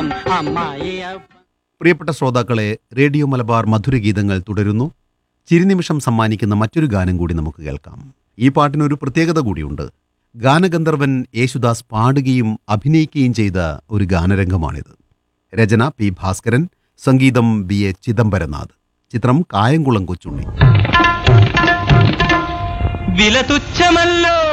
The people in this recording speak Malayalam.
ബന്ധം അമ്മായി. പ്രിയപ്പെട്ട ശ്രോതാക്കളെ, റേഡിയോ മലബാർ മധുരഗീതങ്ങൾ തുടരുന്നു. ചിരിനിമിഷം സമ്മാനിക്കുന്ന മറ്റൊരു ഗാനം കൂടി നമുക്ക് കേൾക്കാം. ഈ പാട്ടിനൊരു പ്രത്യേകത കൂടിയുണ്ട്. ഗാനഗന്ധർവൻ യേശുദാസ് പാടുകയും അഭിനയിക്കുകയും ചെയ്ത ഒരു ഗാനരംഗമാണിത്. രചന പി ഭാസ്കരൻ, സംഗീതം BA ചിദംബരനാഥ്. ചിത്രം കായംകുളം കൊച്ചുണ്ണി. വില തുച്ഛമല്ലോ